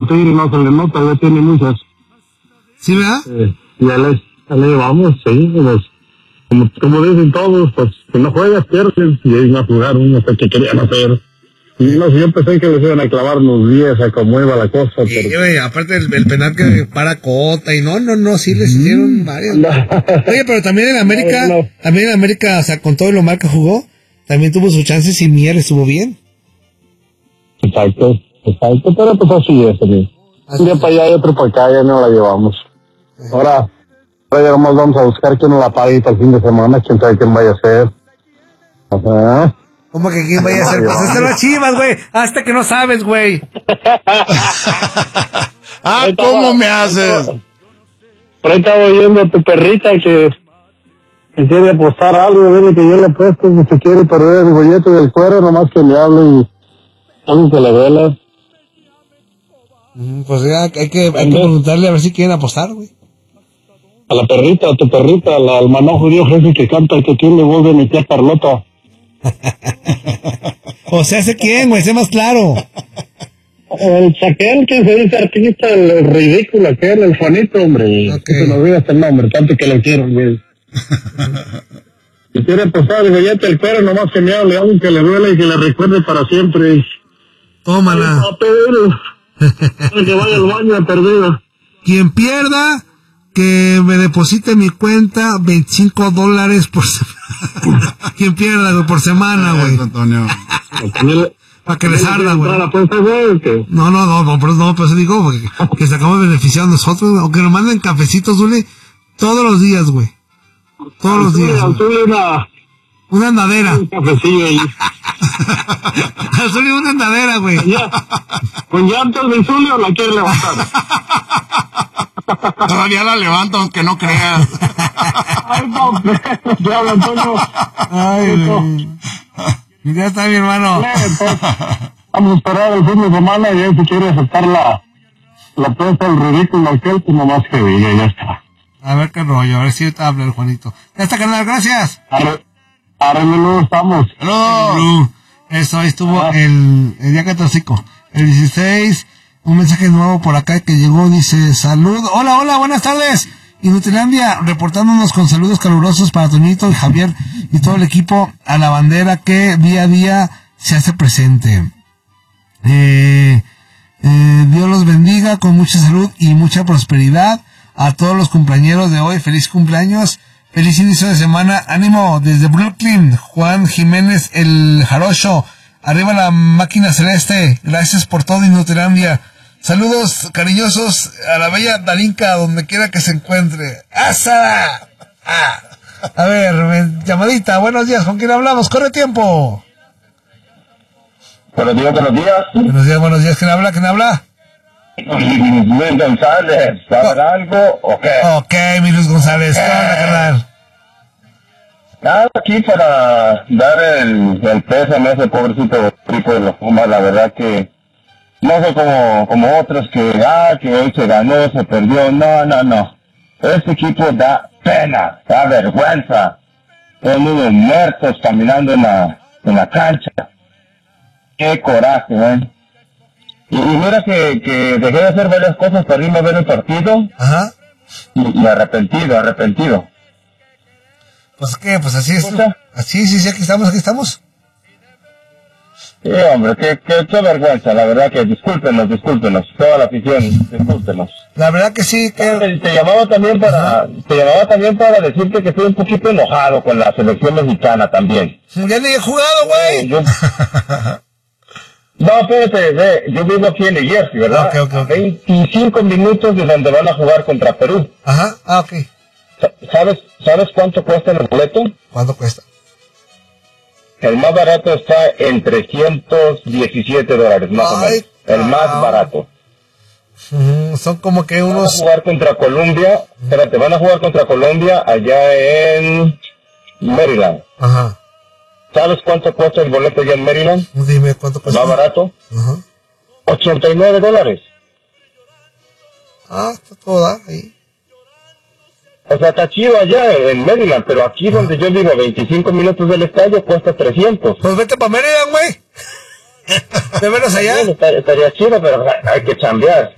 Tigre no se le nota, ya tiene muchas. ¿Sí, verdad? Ya le llevamos, sí, pues, como dicen todos, pues, si no juegas, pierdes, y ellos no jugaron, no sé qué querían hacer. Y no sé, yo pensé que les iban a clavar unos 10 a cómo iba la cosa, pero... Oye, aparte el penal que para Cota, y no, sí les hicieron varios. Oye, pero también en América, o sea, con todo lo mal que jugó, también tuvo sus chances y Mier estuvo bien. Exacto, pero pues así es, también. Un día para allá y otro para acá, ya no la llevamos. Ahora ya nomás vamos a buscar quién nos la pague para el fin de semana, quién sabe quién vaya a ser. Ajá. ¿Cómo que quién vaya a ser? Pues hasta las Chivas, güey, hasta que no sabes, güey. ¿Cómo me haces? Por ahí estaba oyendo a tu perrita que quiere apostar algo, dile que yo le apuesto, si se quiere perder el bollete del cuero, nomás que le hable y algo que le duela. Pues ya hay que preguntarle a ver si quieren apostar, güey. A la perrita, a tu perrita, al manojo Dios jefe que canta, que tiene voz de mi tía Carlota. O sea, ¿sé quién, güey? Sé más claro. Aquel que se dice artista, el ridículo, el Juanito, hombre. Okay. No se nos olvida el nombre, tanto que lo quiero, güey. Si quiere apostar el bollete del cuero, nomás que me hable, aunque le duele y que le recuerde para siempre. Tómala. Que vaya al baño perdida. Quien pierda, que me deposite en mi cuenta $25 por semana. Quien pierda, güey, por semana, güey. Antonio. Para que les arda, güey. No, pues digo, que se acabamos beneficiando nosotros, o que nos manden cafecitos, Zuli, todos los días, güey. Todos los días. Una andadera. Un cafecillo ahí. Zuli, una andadera, güey. Con llantas de Zulio la quiere levantar. Todavía la levanto, aunque no creas. Ay, no, te habla Antonio. Ay, ya está, mi hermano. Vamos a esperar el fin de semana y él si quiere aceptar la apuesta del ridículo aquel, pues nomás que diga, ya está. A ver qué rollo, a ver si te habla el Juanito. Ya está, carnal, gracias. Arregló, estamos. ¡Aló! Eso, ahí estuvo el día 14, el 16, un mensaje nuevo por acá que llegó, dice, salud, hola, buenas tardes, Inutilandia, reportándonos con saludos calurosos para Toñito y Javier y todo el equipo a la bandera que día a día se hace presente. Dios los bendiga con mucha salud y mucha prosperidad a todos los cumpleañeros de hoy, feliz cumpleaños. Feliz inicio de semana, ánimo desde Brooklyn, Juan Jiménez el Jarocho, arriba la máquina celeste, gracias por todo Inutilandia, saludos cariñosos a la bella Darinka donde quiera que se encuentre. ¡Asa! A ver, llamadita, buenos días, ¿con quién hablamos? ¡Corre tiempo! Buenos días. Buenos días, ¿quién habla? Luis González, ¿saber algo o qué? Ok, mi Luis González, ¿qué onda, carnal? Nada, aquí para dar el pésame a ese pobrecito equipo de los Pumas, la verdad que no sé como otros que hoy se ganó, se perdió, no. Este equipo da pena, da vergüenza. Son unos muertos caminando en la cancha. Qué coraje, ¿eh? Y mira que dejé de hacer varias cosas para irme a ver el partido. Ajá. Y arrepentido. Pues qué, pues así es. Sí, aquí estamos. Sí, hombre, qué vergüenza, la verdad que discúlpenos, toda la afición, discúlpenos. La verdad que sí, que... Te llamaba también para decirte que estoy un poquito enojado con la selección mexicana también. Ya ni he jugado, güey. No, espérate, yo vivo aquí en New Jersey, ¿verdad? Ok. 25 minutos de donde van a jugar contra Perú. Ajá, ok. ¿Sabes cuánto cuesta el boleto? ¿Cuánto cuesta? El más barato está en $317, más o menos. El más barato. Son como que unos... Van a jugar contra Colombia allá en Maryland. Ajá. ¿Sabes cuánto cuesta el boleto allá en Maryland? Dime, ¿cuánto cuesta? ¿Más barato? Ajá. $89. Está toda ahí. O sea, está chido allá en Maryland, pero aquí donde yo vivo, 25 minutos del estadio, cuesta 300. Pues vete para Maryland, güey. De menos allá. Estaría chido, pero hay que chambear.